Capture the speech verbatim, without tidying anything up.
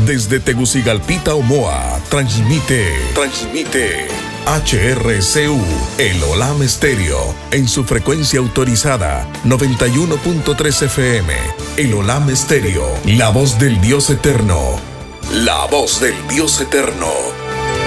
Desde Tegucigalpita, Omoa, transmite, transmite H R C U, el Olam Estéreo, en su frecuencia autorizada, noventa y uno punto tres F M. El Olam Estéreo, la voz del Dios eterno. La voz del Dios eterno.